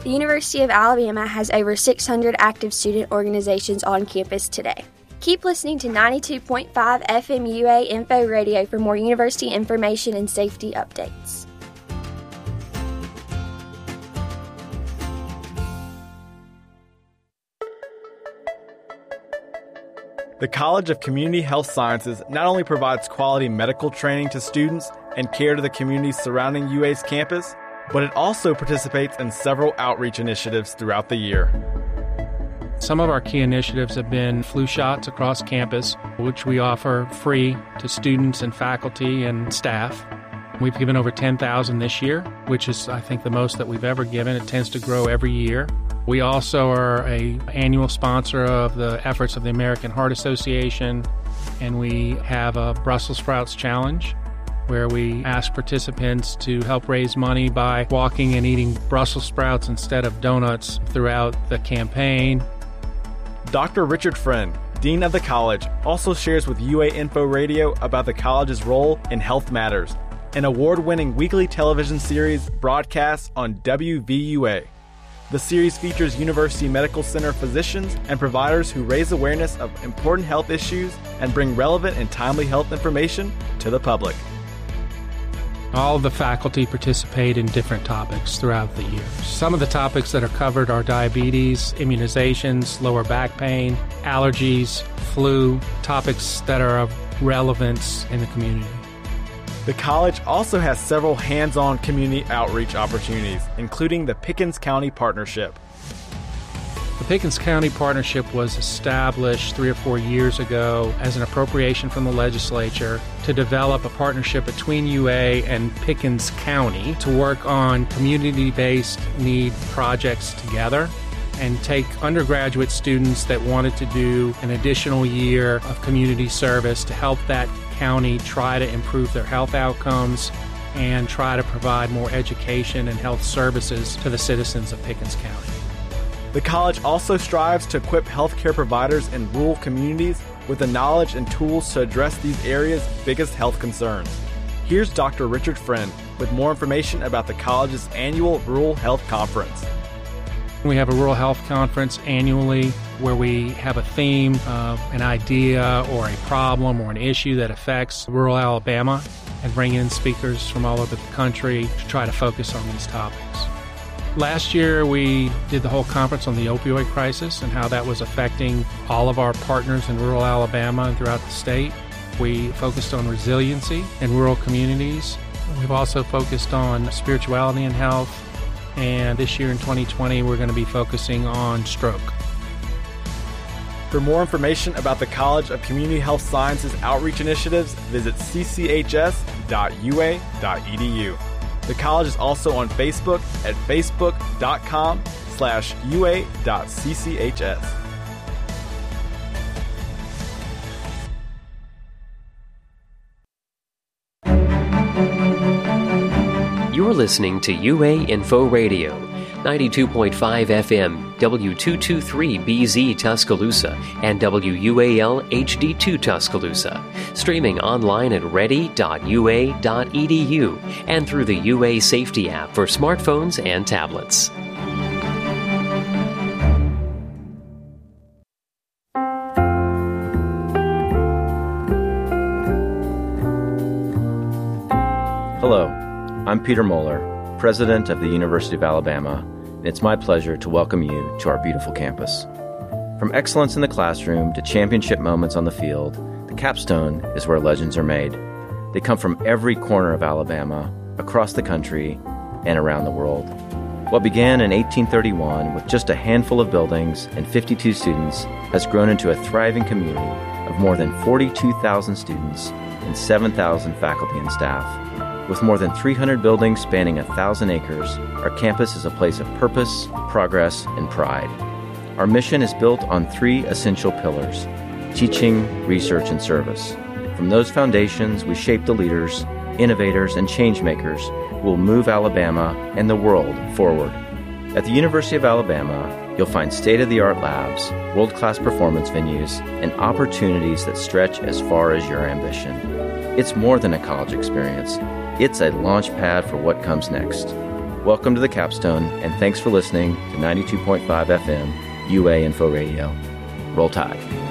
The University of Alabama has over 600 active student organizations on campus today. Keep listening to 92.5 FM UA Info Radio for more university information and safety updates. The College of Community Health Sciences not only provides quality medical training to students and care to the communities surrounding UA's campus, but it also participates in several outreach initiatives throughout the year. Some of our key initiatives have been flu shots across campus, which we offer free to students and faculty and staff. We've given over 10,000 this year, which is, I think, the most that we've ever given. It tends to grow every year. We also are an annual sponsor of the efforts of the American Heart Association, and we have a Brussels Sprouts Challenge, where we ask participants to help raise money by walking and eating Brussels sprouts instead of donuts throughout the campaign. Dr. Richard Friend, Dean of the college, also shares with UA Info Radio about the college's role in Health Matters, an award-winning weekly television series broadcast on WVUA. The series features University Medical Center physicians and providers who raise awareness of important health issues and bring relevant and timely health information to the public. All of the faculty participate in different topics throughout the year. Some of the topics that are covered are diabetes, immunizations, lower back pain, allergies, flu, topics that are of relevance in the community. The college also has several hands-on community outreach opportunities, including the Pickens County Partnership. The Pickens County Partnership was established 3 or 4 years ago as an appropriation from the legislature to develop a partnership between UA and Pickens County to work on community-based need projects together and take undergraduate students that wanted to do an additional year of community service to help that county try to improve their health outcomes and try to provide more education and health services to the citizens of Pickens County. The college also strives to equip healthcare providers in rural communities with the knowledge and tools to address these areas' biggest health concerns. Here's Dr. Richard Friend with more information about the college's annual Rural Health Conference. We have a Rural Health Conference annually where we have a theme of an idea or a problem or an issue that affects rural Alabama and bring in speakers from all over the country to try to focus on these topics. Last year, we did the whole conference on the opioid crisis and how that was affecting all of our partners in rural Alabama and throughout the state. We focused on resiliency in rural communities. We've also focused on spirituality and health. And this year in 2020, we're going to be focusing on stroke. For more information about the College of Community Health Sciences outreach initiatives, visit cchs.ua.edu. The college is also on Facebook at facebook.com/ua.cchs. You're listening to UA Info Radio, 92.5 FM, W223BZ Tuscaloosa, and WUAL HD2 Tuscaloosa. Streaming online at ready.ua.edu and through the UA Safety app for smartphones and tablets. Hello, I'm Peter Moeller, President of the University of Alabama, and it's my pleasure to welcome you to our beautiful campus. From excellence in the classroom to championship moments on the field, the capstone is where legends are made. They come from every corner of Alabama, across the country, and around the world. What began in 1831 with just a handful of buildings and 52 students has grown into a thriving community of more than 42,000 students and 7,000 faculty and staff. With more than 300 buildings spanning 1,000 acres, our campus is a place of purpose, progress, and pride. Our mission is built on 3 essential pillars: teaching, research, and service. From those foundations, we shape the leaders, innovators, and changemakers who will move Alabama and the world forward. At the University of Alabama, you'll find state-of-the-art labs, world-class performance venues, and opportunities that stretch as far as your ambition. It's more than a college experience. It's a launch pad for what comes next. welcome to the capstone, and thanks for listening to 92.5 FM UA Info Radio. Roll Tide.